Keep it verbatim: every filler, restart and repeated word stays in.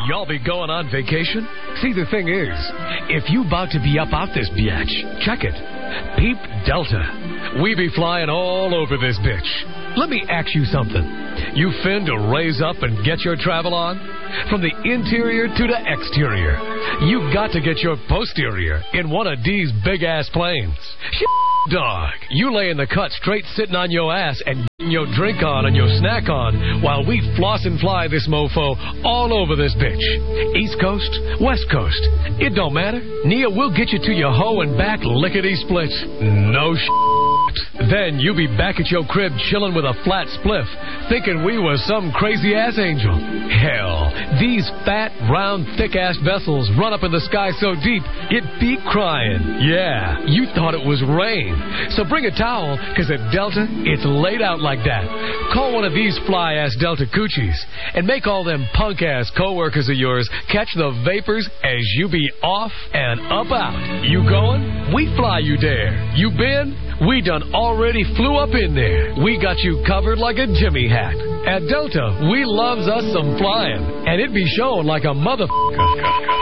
Y'all be going on vacation? See, the thing is, if you about to be up out this biatch, check it. Peep Delta. We be flying all over this bitch. Let me ask you something. You fin to raise up and get your travel on? From the interior to the exterior, you got to get your posterior in one of these big-ass planes. Dog, you lay in the cut straight sitting on your ass and getting your drink on and your snack on while we floss and fly this mofo all over this bitch. East Coast, West Coast, it don't matter. Nia will get you to your hoe and back lickety-split. No sh**. Then you be back at your crib chilling with a flat spliff, thinking we was some crazy-ass angel. Hell, these fat, round, thick-ass vessels run up in the sky so deep, it be crying. Yeah, you thought it was rain. So bring a towel, because at Delta, it's laid out like that. Call one of these fly-ass Delta coochies, and make all them punk-ass co-workers of yours catch the vapors as you be off and up out. You going? We fly you there. You been? We done already flew up in there. We got you covered like a Jimmy hat. At Delta, we loves us some flying, and it be showing like a motherfucker.